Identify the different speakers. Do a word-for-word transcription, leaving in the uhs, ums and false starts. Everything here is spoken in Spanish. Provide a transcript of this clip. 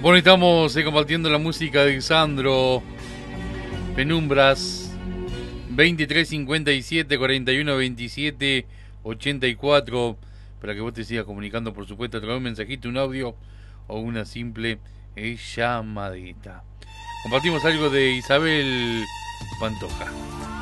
Speaker 1: Bueno, estamos eh, compartiendo la música de Sandro. Penumbras veintitrés cincuenta y siete cuarenta y uno veintisiete ochenta y cuatro, para que vos te sigas comunicando, por supuesto, a través de un mensajito, un audio o una simple eh, llamadita. Compartimos algo de Isabel Pantoja.